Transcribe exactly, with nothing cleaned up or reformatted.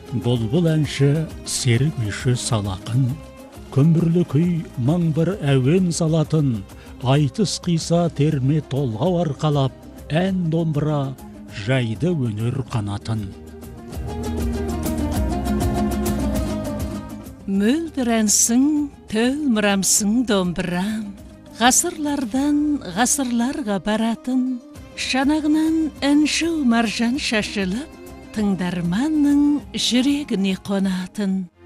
Бұлбұл әнші серік үйші салақын, көмірлі күй маң бір әуен салатын, айтыс қиса терме толғау арқалап, ән домбыра жайды өнер қанатын. Мөлдір әнсің, төлмірамсың домбырам, ғасырлардан ғасырларға баратын, шанағынан әншу маржан шашылып, тыңдарманның жүрегіне қонатын.